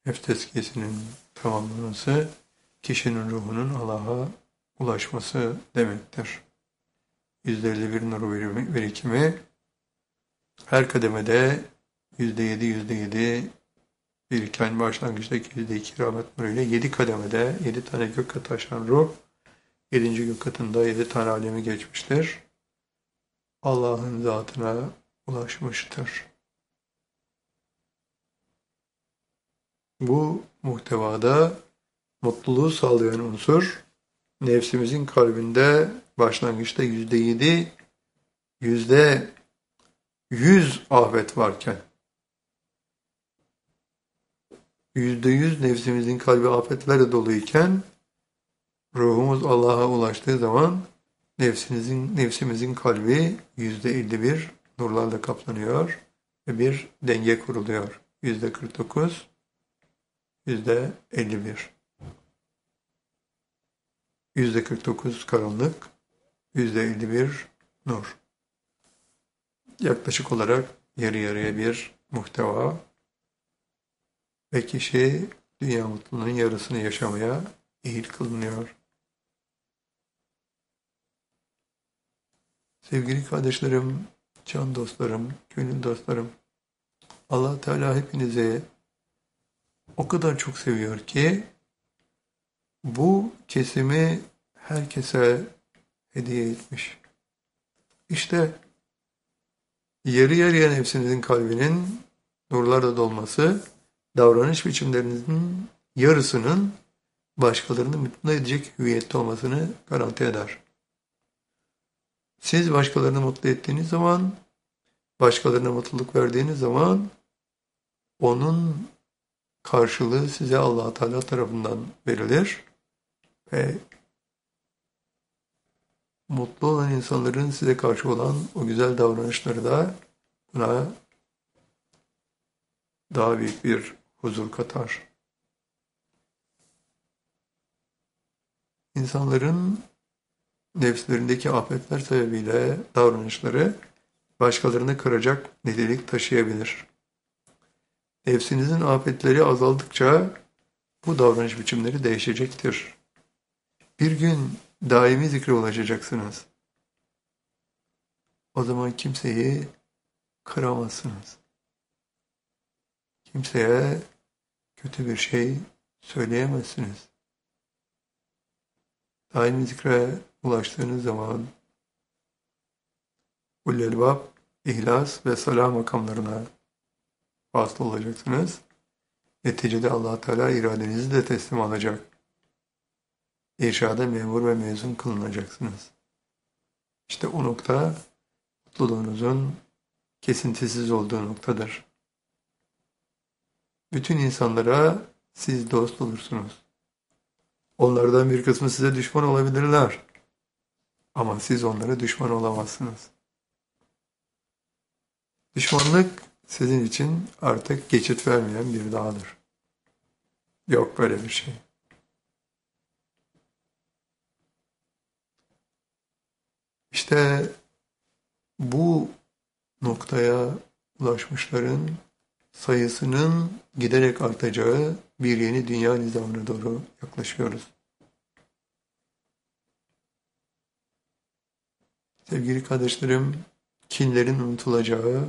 Nefs tezkiyesinin tamamlanması, kişinin ruhunun Allah'a ulaşması demektir. %51 nur birikimi, her kademede %7 biriken başlangıçtaki %2 rahmet nuruyla 7 kademede 7 tane gök katı taşan ruh, 7. gök katında 7 tane alemi geçmiştir. Allah'ın zatına ulaşmıştır. Bu muhtevada mutluluğu sağlayan unsur, nefsimizin kalbinde başlangıçta %7, %100 afet varken, %100 nefsimizin kalbi afetlerle doluyken, ruhumuz Allah'a ulaştığı zaman nefsimizin kalbi %51 nurlarla kaplanıyor ve bir denge kuruluyor. %49, %51. %49 karanlık, %51 nur. Yaklaşık olarak yarı yarıya bir muhteva ve kişi dünya mutluluğunun yarısını yaşamaya eğil kılınıyor. Sevgili kardeşlerim, can dostlarım, gönül dostlarım, Allah Teala hepinizi o kadar çok seviyor ki bu kesimi herkese hediye etmiş. İşte yarı yarıya nefsinizin kalbinin nurlarla dolması, davranış biçimlerinizin yarısının başkalarını mutlu edecek hüviyette olmasını garanti eder. Siz başkalarını mutlu ettiğiniz zaman, başkalarına mutluluk verdiğiniz zaman onun karşılığı size Allah Teala tarafından verilir ve mutlu olan insanların size karşı olan o güzel davranışları da buna daha büyük bir huzur katar. İnsanların nefslerindeki afetler sebebiyle davranışları başkalarını kıracak nitelik taşıyabilir. Nefsinizin afetleri azaldıkça bu davranış biçimleri değişecektir. Bir gün daimi zikre ulaşacaksınız. O zaman kimseyi kıramazsınız. Kimseye kötü bir şey söyleyemezsiniz. Daimi zikre ulaştığınız zaman Ulul-Elbab, İhlas ve Salah makamlarına vasıl olacaksınız. Neticede Allah Teala iradenizi de teslim alacak. İrşada memur ve mezun kılınacaksınız. İşte o nokta mutluluğunuzun kesintisiz olduğu noktadır. Bütün insanlara siz dost olursunuz. Onlardan bir kısmı size düşman olabilirler. Ama siz onlara düşman olamazsınız. Düşmanlık sizin için artık geçit vermeyen bir dağdır. Yok böyle bir şey. İşte bu noktaya ulaşmışların sayısının giderek artacağı bir yeni dünya nizamına doğru yaklaşıyoruz. Sevgili kardeşlerim, kinlerin unutulacağı,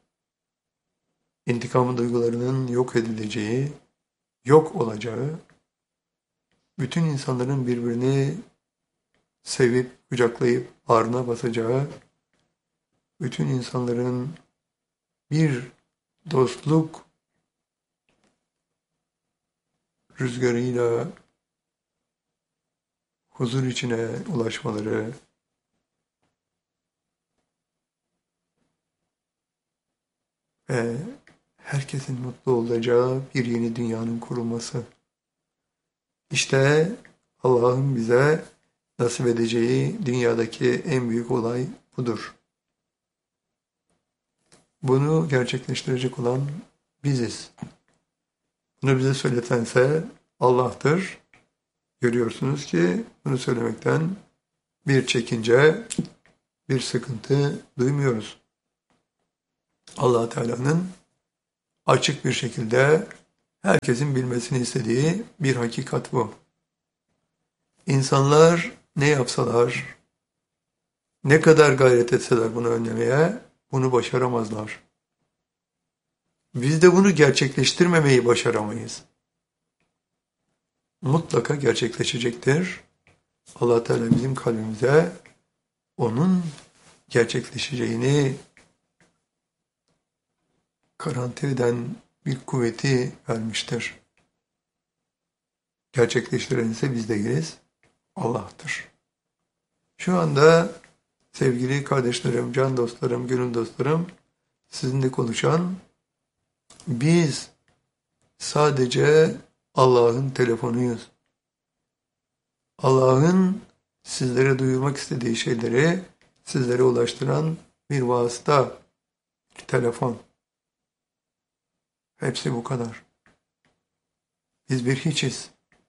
intikam duygularının yok edileceği, yok olacağı, bütün insanların birbirini sevip, kucaklayıp, bağrına basacağı, bütün insanların bir dostluk rüzgarıyla huzur içine ulaşmaları ve herkesin mutlu olacağı bir yeni dünyanın kurulması. İşte Allah'ın bize nasip edeceği dünyadaki en büyük olay budur. Bunu gerçekleştirecek olan biziz. Bunu bize söyletense Allah'tır. Görüyorsunuz ki bunu söylemekten bir çekince, bir sıkıntı duymuyoruz. Allah Teala'nın açık bir şekilde Herkesin bilmesini istediği bir hakikat bu. İnsanlar ne yapsalar, ne kadar gayret etseler bunu önlemeye, bunu başaramazlar. Biz de bunu gerçekleştirmemeyi başaramayız. Mutlaka gerçekleşecektir. Allah Teala bizim kalbimize onun gerçekleşeceğini garanti eden bir kuvveti vermiştir. Gerçekleştiren ise biz değiliz, Allah'tır. Şu anda sevgili kardeşlerim, can dostlarım, gönül dostlarım, sizinle konuşan biz sadece Allah'ın telefonuyuz. Allah'ın sizlere duyurmak istediği şeyleri sizlere ulaştıran bir vasıta, bir telefon. Hepsi bu kadar. Biz bir hiçiz.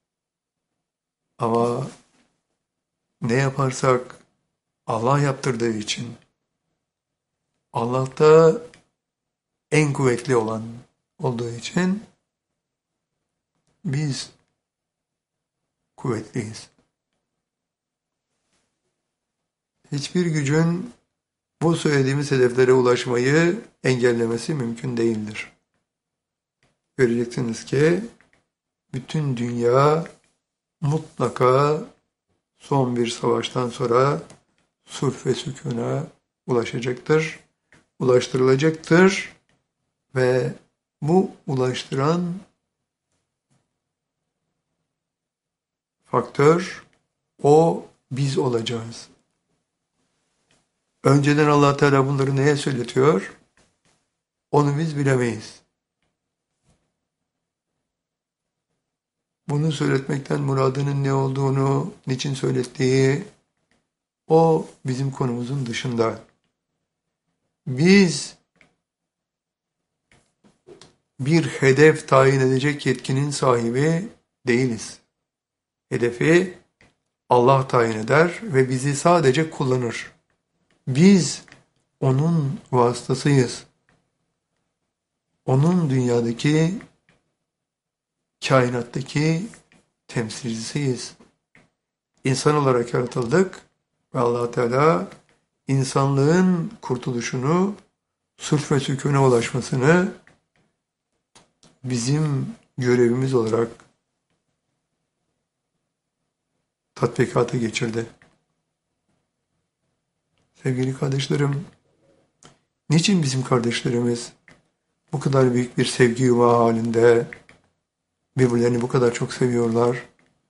Ama ne yaparsak Allah yaptırdığı için, Allah da en kuvvetli olan olduğu için biz kuvvetliyiz. Hiçbir gücün bu söylediğimiz hedeflere ulaşmayı engellemesi mümkün değildir. Göreceksiniz ki bütün dünya mutlaka son bir savaştan sonra sulh ve sükûna ulaşacaktır, ulaştırılacaktır ve bu ulaştıran faktör o biz olacağız. Önceden Allah Teala bunları neye söyletiyor? Onu biz bilemeyiz. Bunu söyletmekten muradının ne olduğunu, niçin söylettiği, o bizim konumuzun dışında. Biz bir hedef tayin edecek yetkinin sahibi değiliz. Hedefi Allah tayin eder ve bizi sadece kullanır. Biz onun vasıtasıyız. Onun dünyadaki, kainattaki temsilcisiyiz. İnsan olarak yaratıldık ve Allah Teala insanlığın kurtuluşunu, sulh ve sükûne ulaşmasını bizim görevimiz olarak tatbikata geçirdi. Sevgili kardeşlerim, niçin bizim kardeşlerimiz bu kadar büyük bir sevgi yuvağı halinde birbirlerini bu kadar çok seviyorlar?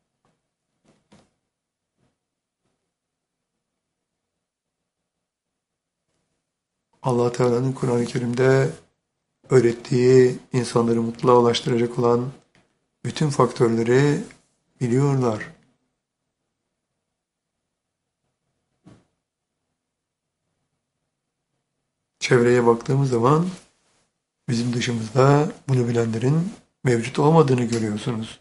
Allah Teala'nın Kur'an-ı Kerim'de öğrettiği, insanları mutluluğa ulaştıracak olan bütün faktörleri biliyorlar. Çevreye baktığımız zaman bizim dışımızda bunu bilenlerin mevcut olmadığını görüyorsunuz.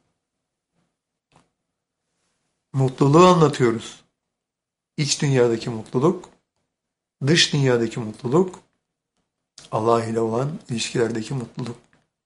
Mutluluğu anlatıyoruz. İç dünyadaki mutluluk, dış dünyadaki mutluluk, Allah ile olan ilişkilerdeki mutluluk.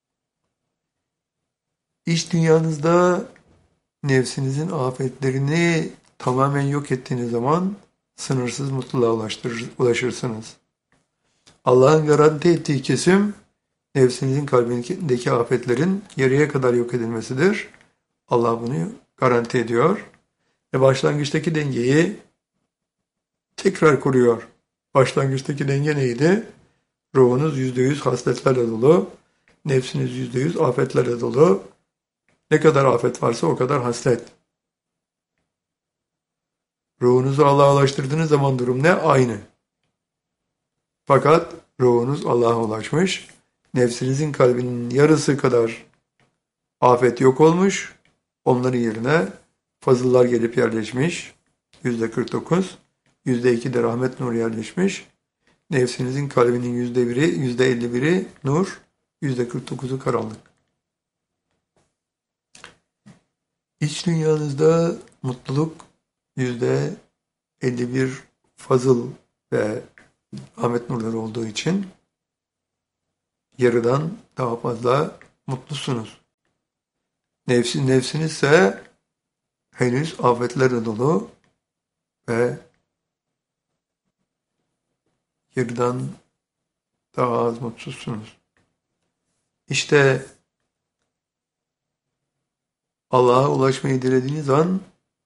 İç dünyanızda nefsinizin afetlerini tamamen yok ettiğiniz zaman sınırsız mutluluğa ulaşırsınız. Allah'ın garanti ettiği kesim nefsinizin kalbindeki afetlerin yarıya kadar yok edilmesidir. Allah bunu garanti ediyor. Ve başlangıçtaki dengeyi tekrar kuruyor. Başlangıçtaki denge neydi? Ruhunuz %100 hasletlerle dolu, nefsiniz %100 afetlerle dolu. Ne kadar afet varsa o kadar haslet. Ruhunuzu Allah'a ulaştırdığınız zaman durum ne? Aynı. Fakat ruhunuz Allah'a ulaşmış, nefsinizin kalbinin yarısı kadar afet yok olmuş, onların yerine fazıllar gelip yerleşmiş, %49, %2 de rahmet nuru yerleşmiş, nefsinizin kalbinin %1'i, %51'i nur, %49'u karanlık. İç dünyanızda mutluluk %51 fazıl ve rahmet nurları olduğu için yarıdan daha fazla mutlusunuz. Nefsiniz ise henüz afetlerle dolu ve yarıdan daha az mutsuzsunuz. İşte Allah'a ulaşmayı dilediğiniz an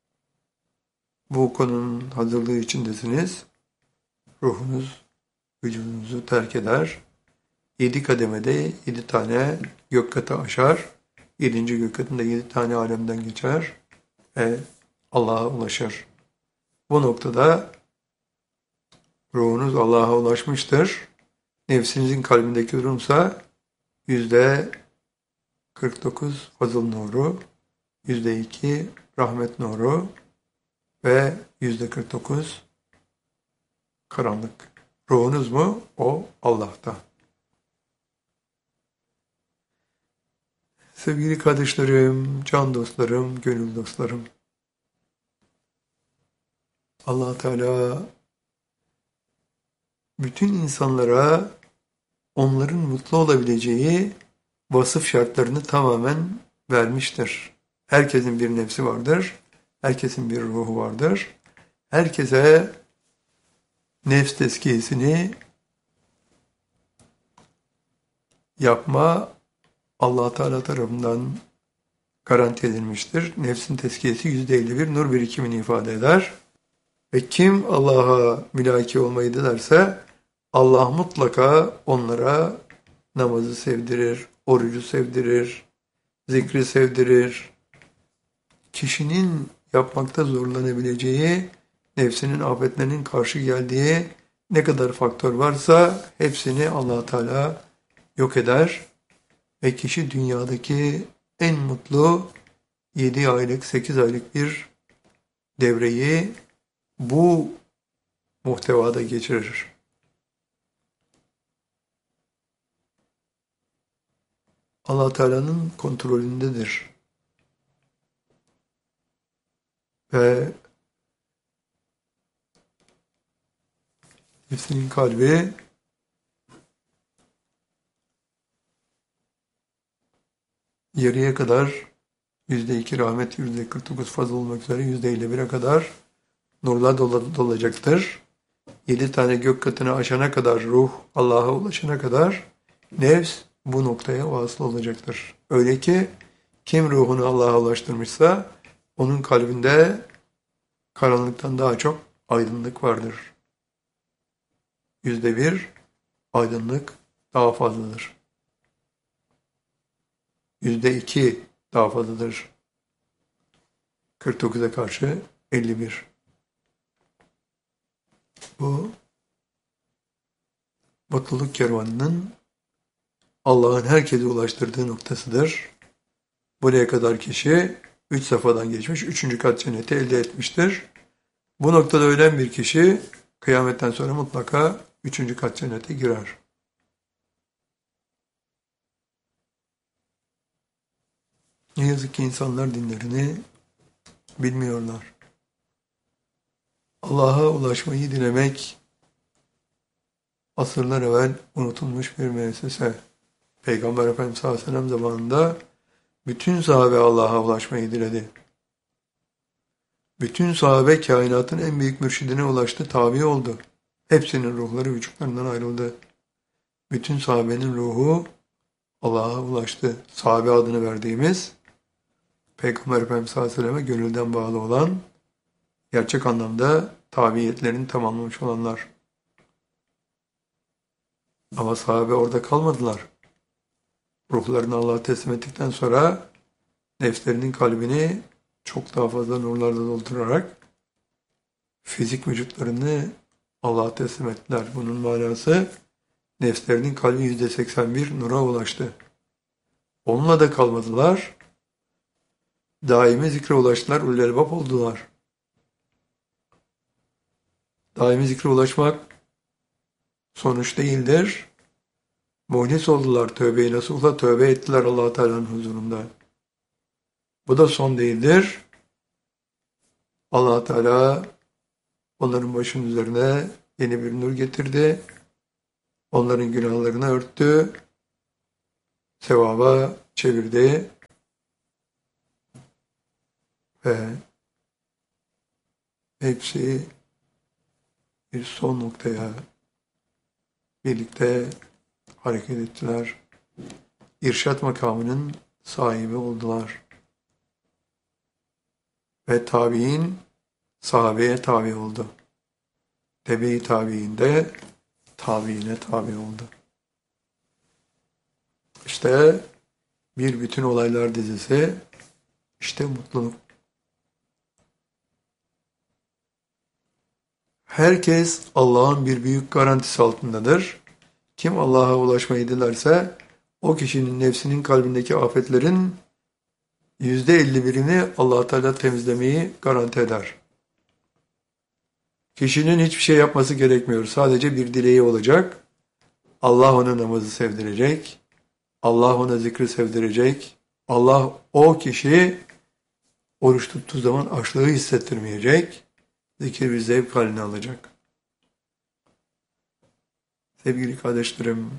bu konunun hazırlığı içindesiniz. Ruhunuz vücudunuzu terk eder. 7 kademede 7 tane gök katı aşar. 7. gök katında 7 tane alemden geçer ve Allah'a ulaşır. Bu noktada ruhunuz Allah'a ulaşmıştır. Nefsinizin kalbindeki durumsa %49 fazıl nuru, %2 rahmet nuru ve %49 karanlık. Ruhunuz mu? O Allah'ta. Sevgili kardeşlerim, can dostlarım, gönül dostlarım. Allah Teala bütün insanlara onların mutlu olabileceği vasıf şartlarını tamamen vermiştir. Herkesin bir nefsi vardır. Herkesin bir ruhu vardır. Herkese nefs tezkiyesini yapma Allah Teala tarafından garanti edilmiştir. Nefsin tezkiyesi %51 nur birikimini ifade eder. Ve kim Allah'a mülaki olmayı dilerse Allah mutlaka onlara namazı sevdirir, orucu sevdirir, zikri sevdirir. Kişinin yapmakta zorlanabileceği, nefsinin afetlerinin karşı geldiği ne kadar faktör varsa hepsini Allah Teala yok eder ve kişi dünyadaki en mutlu 7 aylık, 8 aylık bir devreyi bu muhtevada geçirir. Allah Teala'nın kontrolündedir. Ve nefsinin kalbi yarıya kadar %2 rahmet, %49 fazla olmak üzere %51'e kadar nurla dolacaktır. 7 tane gök katını aşana kadar ruh Allah'a ulaşana kadar nefs bu noktaya vasıl olacaktır. Öyle ki kim ruhunu Allah'a ulaştırmışsa onun kalbinde karanlıktan daha çok aydınlık vardır. %1 aydınlık daha fazladır. %2 daha fazladır. 49'a karşı 51. Bu mutluluk kervanının Allah'ın herkese ulaştırdığı noktasıdır. Buraya kadar kişi 3 safhadan geçmiş, 3. kat cenneti elde etmiştir. Bu noktada ölen bir kişi kıyametten sonra mutlaka 3. kat cennete girer. Ne yazık ki insanlar dinlerini bilmiyorlar. Allah'a ulaşmayı dilemek asırlar evvel unutulmuş bir müessese. Peygamber Efendimiz sallallahu aleyhi ve sellem zamanında bütün sahabe Allah'a ulaşmayı diledi. Bütün sahabe kainatın en büyük mürşidine ulaştı, tabi oldu. Hepsinin ruhları vücutlarından ayrıldı. Bütün sahabenin ruhu Allah'a ulaştı. Sahabe adını verdiğimiz Peygamber Efendimiz sallallahu aleyhi ve selleme gönülden bağlı olan, gerçek anlamda tabiyetlerini tamamlamış olanlar. Ama sahabe orada kalmadılar. Ruhlarını Allah'a teslim ettikten sonra nefslerinin kalbini çok daha fazla nurlarla doldurarak fizik vücutlarını Allah'a teslim ettiler. Bunun manası nefslerinin kalbi %81 nura ulaştı. Onunla da kalmadılar. Daimi zikre ulaştılar, ulul elbab oldular. Daimi zikre ulaşmak sonuç değildir. Muhlis oldular, tövbe-i nasuhla tövbe ettiler Allah Teala'nın huzurunda. Bu da son değildir. Allah Teala onların başının üzerine yeni bir nur getirdi. Onların günahlarını örttü. sevaba çevirdi ve hepsi bir son noktaya birlikte hareket ettiler. İrşad makamının sahibi oldular. Ve tabi'in sahabeye tabi oldu. Tebe-i tabi'in de tabi'ine tabi oldu. İşte bir bütün olaylar dizisi, işte mutluluk. Herkes Allah'ın bir büyük garantisi altındadır. Kim Allah'a ulaşmayı dilerse, o kişinin nefsinin kalbindeki afetlerin %51'ini Allah Teala temizlemeyi garanti eder. Kişinin hiçbir şey yapması gerekmiyor. Sadece bir dileği olacak. Allah ona namazı sevdirecek. Allah ona zikri sevdirecek. Allah o kişi oruç tuttuğu zaman açlığı hissettirmeyecek. Zikir bir zevk haline alacak. Sevgili kardeşlerim,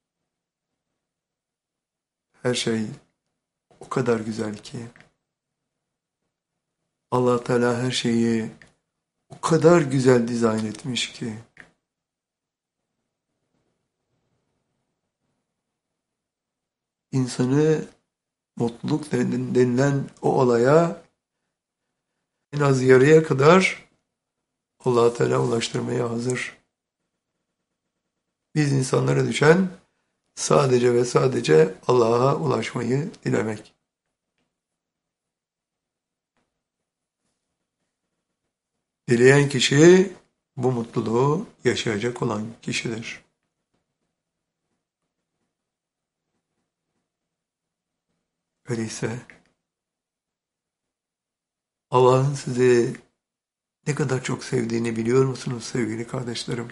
her şey o kadar güzel ki. Allah Teala her şeyi o kadar güzel dizayn etmiş ki. İnsanı mutluluk denilen o olaya en az yarıya kadar Allah Teala ulaştırmaya hazır. Biz insanlara düşen sadece ve sadece Allah'a ulaşmayı dilemek. Dileyen kişi bu mutluluğu yaşayacak olan kişidir. Öyleyse Allah'ın sizi ne kadar çok sevdiğini biliyor musunuz sevgili kardeşlerim?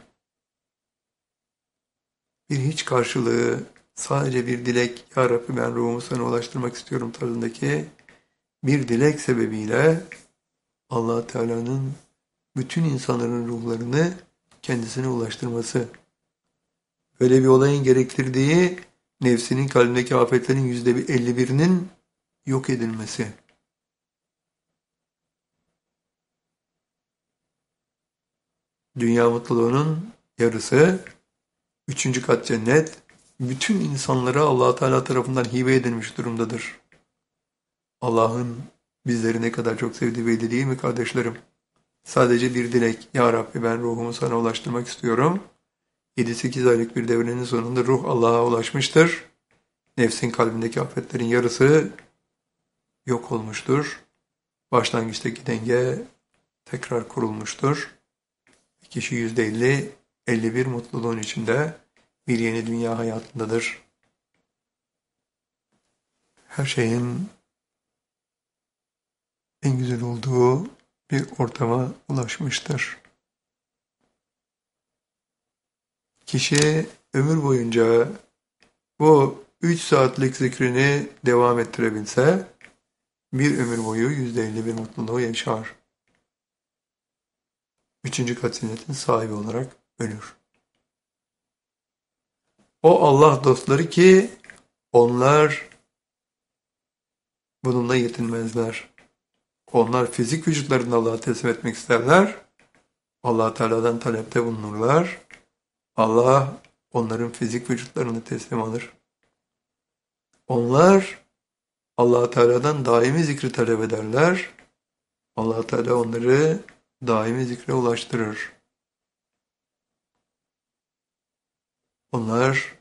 Bir hiç karşılığı, sadece bir dilek, Ya Rabbi ben ruhumu sana ulaştırmak istiyorum tarzındaki bir dilek sebebiyle Allah Teala'nın bütün insanların ruhlarını kendisine ulaştırması. Böyle bir olayın gerektirdiği nefsinin kalbindeki afetlerin %51'inin yok edilmesi. Dünya mutluluğunun yarısı, 3. kat cennet, bütün insanlara Allah Teala tarafından hibe edilmiş durumdadır. Allah'ın bizleri ne kadar çok sevdiği belli değil mi kardeşlerim? Sadece bir dilek. Ya Rabbi ben ruhumu sana ulaştırmak istiyorum. 7-8 aylık bir devrenin sonunda ruh Allah'a ulaşmıştır. Nefsin kalbindeki afetlerin yarısı yok olmuştur. Başlangıçtaki denge tekrar kurulmuştur. Kişi %50, 51 mutluluğun içinde bir yeni dünya hayatındadır. Her şeyin en güzel olduğu bir ortama ulaşmıştır. Kişi ömür boyunca bu 3 saatlik zikrini devam ettirebilse, bir ömür boyu %51 mutluluğu yaşar. 3. kat cennetin sahibi olarak ölür. O Allah dostları ki onlar bununla yetinmezler. Onlar fizik vücutlarını Allah'a teslim etmek isterler. Allah Teala'dan talepte bulunurlar. Allah onların fizik vücutlarını teslim alır. Onlar Allah Teala'dan daimi zikri talep ederler. Allah Teala onları daimi zikre ulaştırır. Onlar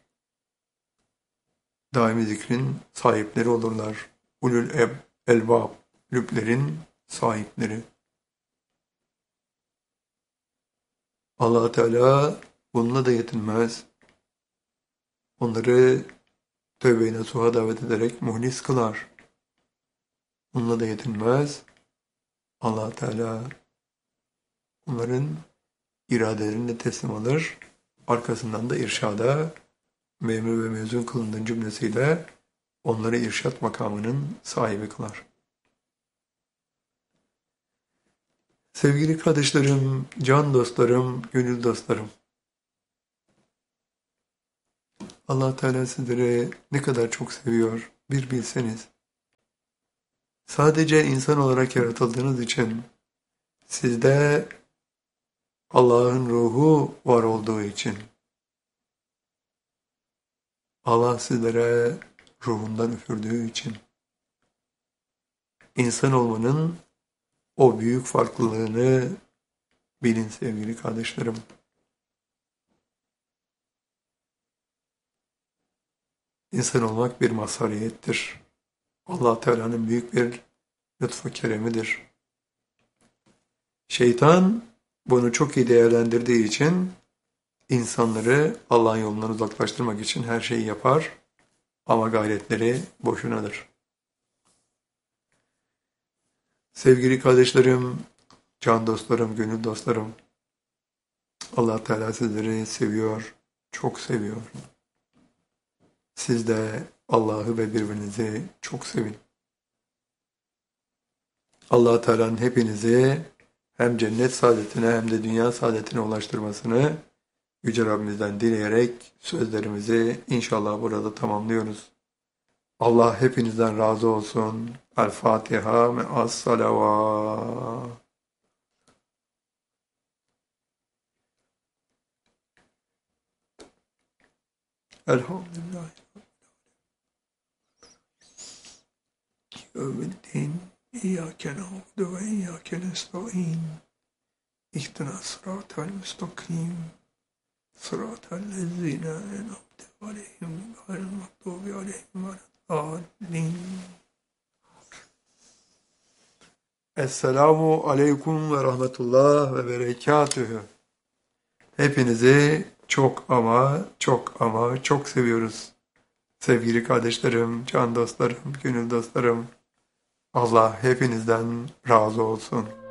daimi zikrin sahipleri olurlar. Ulul elbab, lüblerin sahipleri. Allah Teala bununla da yetinmez. Onları tövbe-i nasuha davet ederek muhlis kılar. Bununla da yetinmez. Allah Teala onların iradelerini teslim alır. Arkasından da irşada memur ve mezun kılındığın cümlesiyle onları irşat makamının sahibi kılar. Sevgili kardeşlerim, can dostlarım, gönül dostlarım. Allah Teala sizleri ne kadar çok seviyor bir bilseniz. Sadece insan olarak yaratıldığınız için, sizde Allah'ın ruhu var olduğu için, Allah sizlere ruhundan üfürdüğü için, insan olmanın o büyük farklılığını bilin sevgili kardeşlerim. İnsan olmak bir mazhariyettir. Allah Teala'nın büyük bir lütfu keremidir. Şeytan bunu çok iyi değerlendirdiği için insanları Allah'ın yolundan uzaklaştırmak için her şeyi yapar ama gayretleri boşunadır. Sevgili kardeşlerim, can dostlarım, gönül dostlarım, Allah Teala sizleri seviyor, çok seviyor. Siz de Allah'ı ve birbirinizi çok sevin. Allah Teala'nın hepinizi hem cennet saadetine hem de dünya saadetine ulaştırmasını Yüce Rabbimizden dileyerek sözlerimizi inşallah burada tamamlıyoruz. Allah hepinizden razı olsun. El Fatiha ve as-salavat. Elhamdülillah. Yevmiddin. İyyâke na'budu ve iyyâke nesta'in. İhdina sıratal müstakim. Sıratal lezîne en'amte aleyhim gayril mağdûbi aleyhim veleddâllîn. Esselamu aleyküm ve rahmetullah ve berekatühü. Hepinizi çok ama çok seviyoruz. Sevgili kardeşlerim, can dostlarım, gönül dostlarım. Allah hepinizden razı olsun.